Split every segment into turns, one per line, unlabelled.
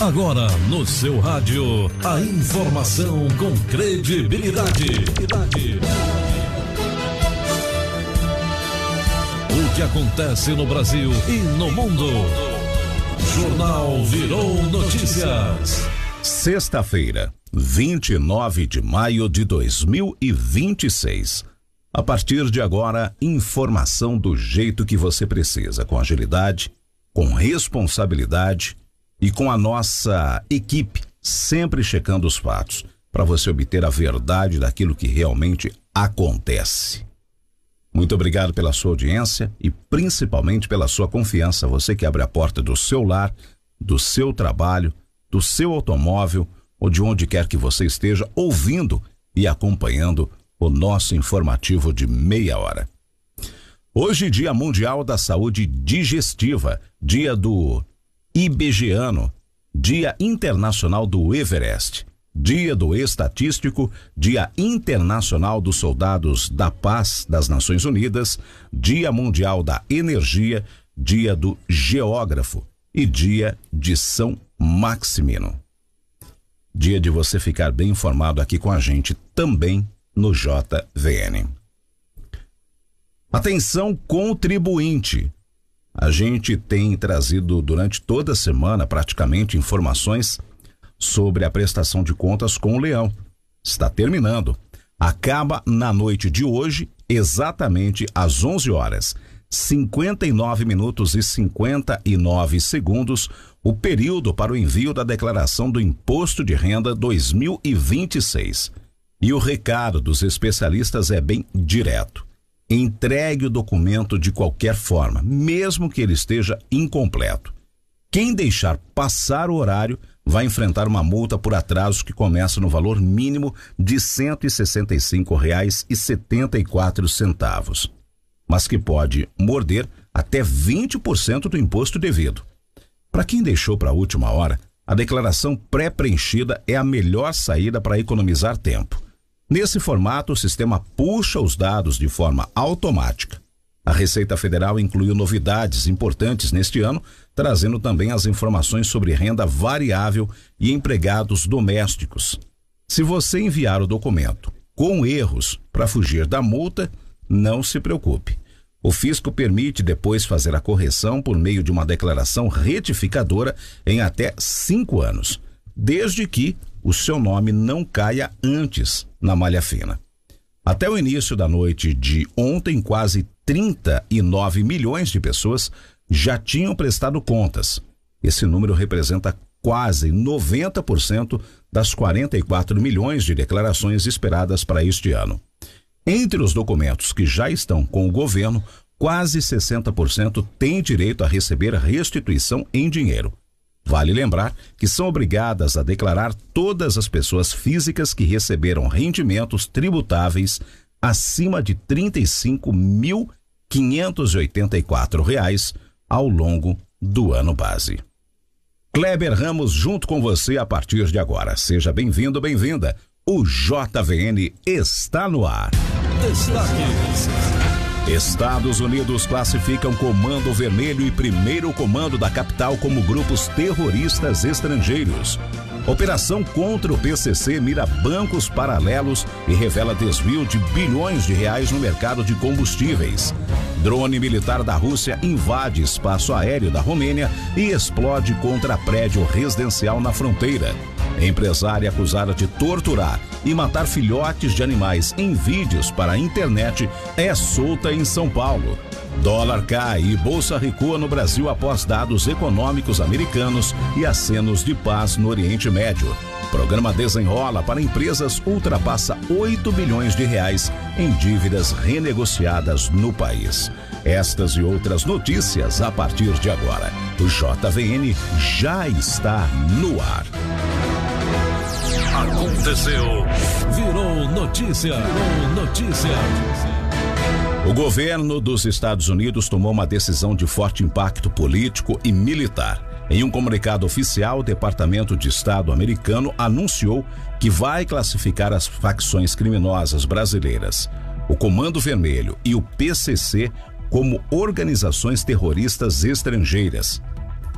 Agora no seu rádio, a informação com credibilidade. O que acontece no Brasil e no mundo. Jornal Virou Notícias.
Sexta-feira, 29 de maio de 2026. A partir de agora, informação do jeito que você precisa, com agilidade, com responsabilidade e com a nossa equipe sempre checando os fatos, para você obter a verdade daquilo que realmente acontece. Muito obrigado pela sua audiência e principalmente pela sua confiança, você que abre a porta do seu lar, do seu trabalho, do seu automóvel ou de onde quer que você esteja ouvindo e acompanhando o nosso informativo de meia hora. Hoje, Dia Mundial da Saúde Digestiva, Dia do Ibegiano, Dia Internacional do Everest, Dia do Estatístico, Dia Internacional dos Soldados da Paz das Nações Unidas, Dia Mundial da Energia, Dia do Geógrafo e Dia de São Maximino. Dia de você ficar bem informado aqui com a gente também no JVN. Atenção, contribuinte. A gente tem trazido durante toda a semana praticamente informações sobre a prestação de contas com o Leão. Está terminando. Acaba na noite de hoje, exatamente às 11 horas, 59 minutos e 59 segundos, o período para o envio da declaração do Imposto de Renda 2026. E o recado dos especialistas é bem direto. Entregue o documento de qualquer forma, mesmo que ele esteja incompleto. Quem deixar passar o horário vai enfrentar uma multa por atraso que começa no valor mínimo de R$ 165,74, mas que pode morder até 20% do imposto devido. Para quem deixou para a última hora, a declaração pré-preenchida é a melhor saída para economizar tempo. Nesse formato, o sistema puxa os dados de forma automática. A Receita Federal incluiu novidades importantes neste ano, trazendo também as informações sobre renda variável e empregados domésticos. Se você enviar o documento com erros para fugir da multa, não se preocupe. O fisco permite depois fazer a correção por meio de uma declaração retificadora em até 5 anos, desde que o seu nome não caia antes na malha fina. Até o início da noite de ontem, quase 39 milhões de pessoas já tinham prestado contas. Esse número representa quase 90% das 44 milhões de declarações esperadas para este ano. Entre os documentos que já estão com o governo, quase 60% têm direito a receber restituição em dinheiro. Vale lembrar que são obrigadas a declarar todas as pessoas físicas que receberam rendimentos tributáveis acima de R$ 35.584 ao longo do ano base. Kleber Ramos junto com você a partir de agora. Seja bem-vindo, bem-vinda. O JVN está no ar.
Destaques.
Estados Unidos classificam Comando Vermelho e Primeiro Comando da capital como grupos terroristas estrangeiros. Operação contra o PCC mira bancos paralelos e revela desvio de bilhões de reais no mercado de combustíveis. Drone militar da Rússia invade espaço aéreo da Romênia e explode contra prédio residencial na fronteira. Empresária acusada de torturar e matar filhotes de animais em vídeos para a internet é solta em São Paulo. Dólar cai e bolsa recua no Brasil após dados econômicos americanos e acenos de paz no Oriente Médio. Programa Desenrola para empresas ultrapassa 8 bilhões de reais em dívidas renegociadas no país. Estas e outras notícias a partir de agora. O JVN já está no ar.
Aconteceu. Virou notícia. Virou notícia.
O governo dos Estados Unidos tomou uma decisão de forte impacto político e militar. Em um comunicado oficial, o Departamento de Estado americano anunciou que vai classificar as facções criminosas brasileiras, o Comando Vermelho e o PCC, como organizações terroristas estrangeiras.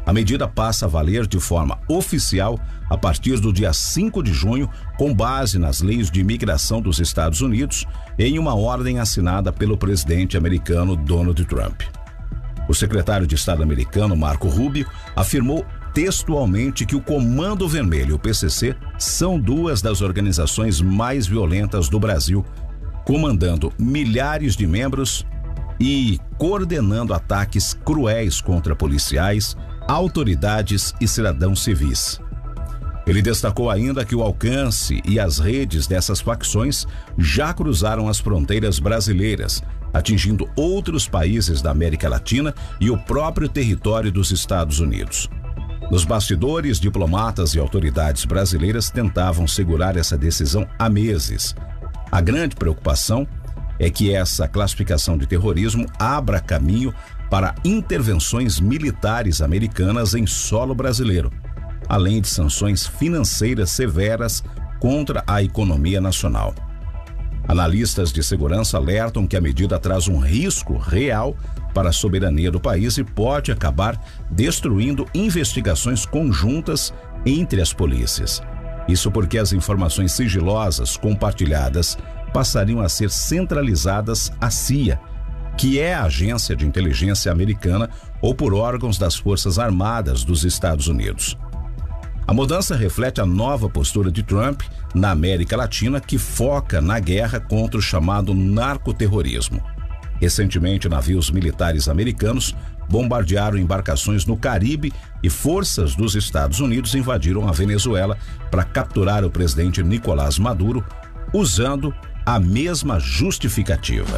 A medida passa a valer de forma oficial a partir do dia 5 de junho, com base nas leis de imigração dos Estados Unidos, em uma ordem assinada pelo presidente americano Donald Trump. O secretário de Estado americano, Marco Rubio, afirmou textualmente que o Comando Vermelho e o PCC são duas das organizações mais violentas do Brasil, comandando milhares de membros e coordenando ataques cruéis contra policiais, autoridades e cidadãos civis. Ele destacou ainda que o alcance e as redes dessas facções já cruzaram as fronteiras brasileiras, atingindo outros países da América Latina e o próprio território dos Estados Unidos. Nos bastidores, diplomatas e autoridades brasileiras tentavam segurar essa decisão há meses. A grande preocupação é que essa classificação de terrorismo abra caminho para intervenções militares americanas em solo brasileiro, além de sanções financeiras severas contra a economia nacional. Analistas de segurança alertam que a medida traz um risco real para a soberania do país e pode acabar destruindo investigações conjuntas entre as polícias. Isso porque as informações sigilosas compartilhadas passariam a ser centralizadas à CIA, que é a agência de inteligência americana, ou por órgãos das Forças Armadas dos Estados Unidos. A mudança reflete a nova postura de Trump na América Latina, que foca na guerra contra o chamado narcoterrorismo. Recentemente, navios militares americanos bombardearam embarcações no Caribe e forças dos Estados Unidos invadiram a Venezuela para capturar o presidente Nicolás Maduro, usando a mesma justificativa.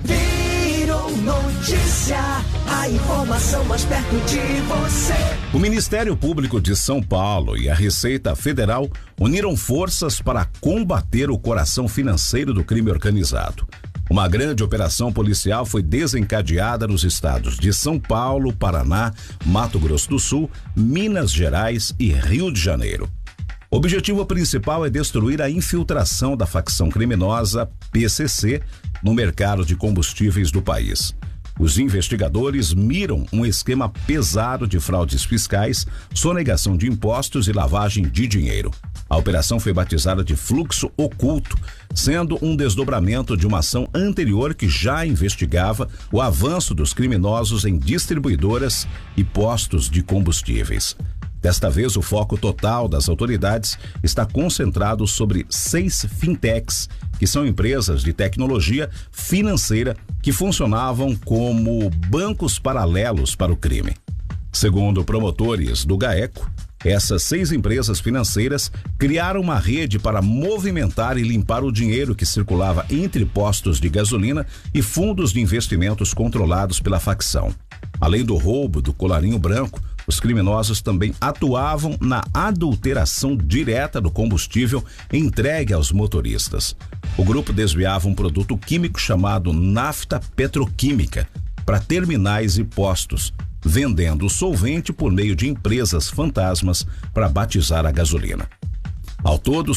Virou notícia, a informação mais perto de você.
O Ministério Público de São Paulo e a Receita Federal uniram forças para combater o coração financeiro do crime organizado. Uma grande operação policial foi desencadeada nos estados de São Paulo, Paraná, Mato Grosso do Sul, Minas Gerais e Rio de Janeiro. O objetivo principal é destruir a infiltração da facção criminosa PCC no mercado de combustíveis do país. Os investigadores miram um esquema pesado de fraudes fiscais, sonegação de impostos e lavagem de dinheiro. A operação foi batizada de Fluxo Oculto, sendo um desdobramento de uma ação anterior que já investigava o avanço dos criminosos em distribuidoras e postos de combustíveis. Desta vez, o foco total das autoridades está concentrado sobre 6 fintechs, que são empresas de tecnologia financeira que funcionavam como bancos paralelos para o crime. Segundo promotores do GAECO, essas 6 empresas financeiras criaram uma rede para movimentar e limpar o dinheiro que circulava entre postos de gasolina e fundos de investimentos controlados pela facção. Além do roubo do colarinho branco, os criminosos também atuavam na adulteração direta do combustível entregue aos motoristas. O grupo desviava um produto químico chamado nafta petroquímica para terminais e postos, vendendo o solvente por meio de empresas fantasmas para batizar a gasolina. Ao todo,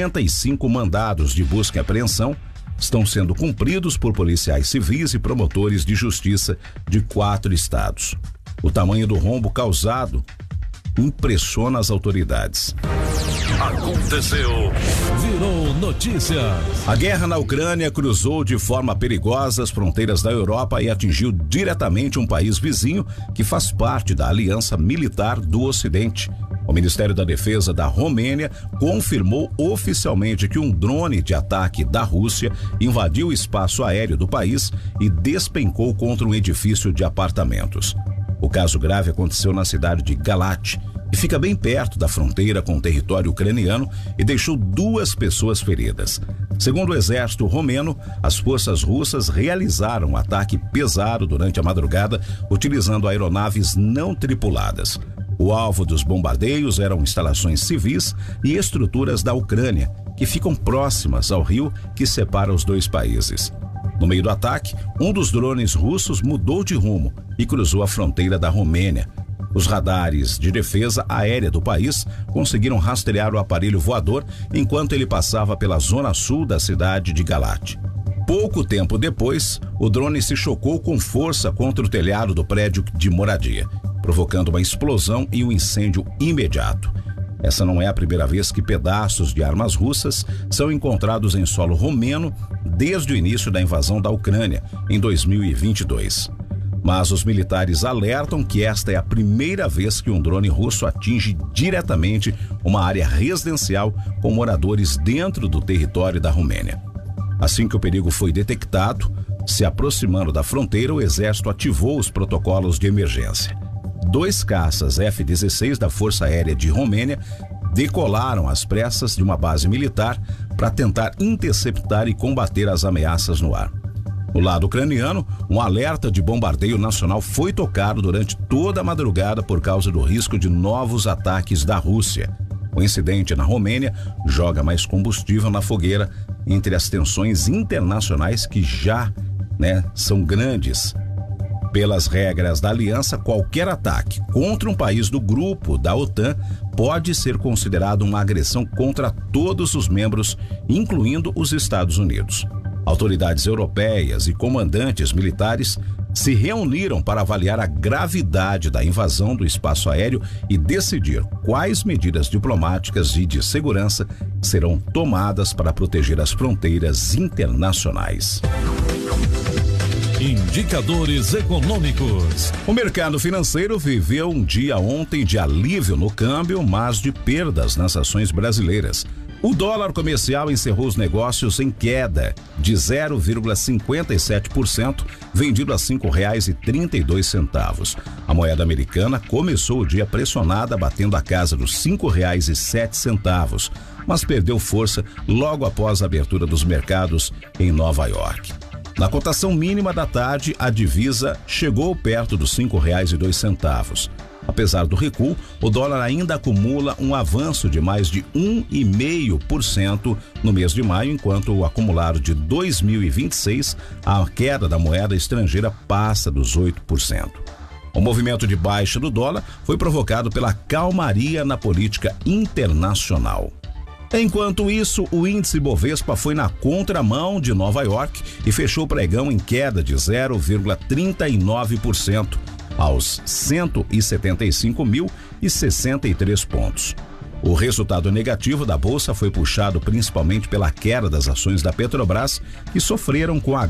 55 mandados de busca e apreensão estão sendo cumpridos por policiais civis e promotores de justiça de 4 estados. O tamanho do rombo causado impressiona as autoridades.
Aconteceu, virou notícia.
A guerra na Ucrânia cruzou de forma perigosa as fronteiras da Europa e atingiu diretamente um país vizinho que faz parte da Aliança Militar do Ocidente. O Ministério da Defesa da Romênia confirmou oficialmente que um drone de ataque da Rússia invadiu o espaço aéreo do país e despencou contra um edifício de apartamentos. O caso grave aconteceu na cidade de Galat, que fica bem perto da fronteira com o território ucraniano, e deixou 2 pessoas feridas. Segundo o exército romeno, as forças russas realizaram um ataque pesado durante a madrugada, utilizando aeronaves não tripuladas. O alvo dos bombardeios eram instalações civis e estruturas da Ucrânia, que ficam próximas ao rio que separa os 2 países. No meio do ataque, um dos drones russos mudou de rumo e cruzou a fronteira da Romênia. Os radares de defesa aérea do país conseguiram rastrear o aparelho voador enquanto ele passava pela zona sul da cidade de Galat. Pouco tempo depois, o drone se chocou com força contra o telhado do prédio de moradia, provocando uma explosão e um incêndio imediato. Essa não é a primeira vez que pedaços de armas russas são encontrados em solo romeno desde o início da invasão da Ucrânia, em 2022. Mas os militares alertam que esta é a primeira vez que um drone russo atinge diretamente uma área residencial com moradores dentro do território da Romênia. Assim que o perigo foi detectado, se aproximando da fronteira, o exército ativou os protocolos de emergência. 2 caças F-16 da Força Aérea de Romênia decolaram às pressas de uma base militar para tentar interceptar e combater as ameaças no ar. No lado ucraniano, um alerta de bombardeio nacional foi tocado durante toda a madrugada por causa do risco de novos ataques da Rússia. O incidente na Romênia joga mais combustível na fogueira entre as tensões internacionais que já, são grandes. Pelas regras da aliança, qualquer ataque contra um país do grupo da OTAN pode ser considerado uma agressão contra todos os membros, incluindo os Estados Unidos. Autoridades europeias e comandantes militares se reuniram para avaliar a gravidade da invasão do espaço aéreo e decidir quais medidas diplomáticas e de segurança serão tomadas para proteger as fronteiras internacionais.
Indicadores econômicos.
O mercado financeiro viveu um dia ontem de alívio no câmbio, mas de perdas nas ações brasileiras. O dólar comercial encerrou os negócios em queda de 0,57%, vendido a R$ 5,32. A moeda americana começou o dia pressionada, batendo a casa dos R$ 5,07, mas perdeu força logo após a abertura dos mercados em Nova York. Na cotação mínima da tarde, a divisa chegou perto dos R$ 5,02. Apesar do recuo, o dólar ainda acumula um avanço de mais de 1,5% no mês de maio, enquanto o acumulado de 2026, a queda da moeda estrangeira passa dos 8%. O movimento de baixa do dólar foi provocado pela calmaria na política internacional. Enquanto isso, o índice Bovespa foi na contramão de Nova York e fechou o pregão em queda de 0,39%. aos 175.063 pontos. O resultado negativo da bolsa foi puxado principalmente pela queda das ações da Petrobras, que sofreram com a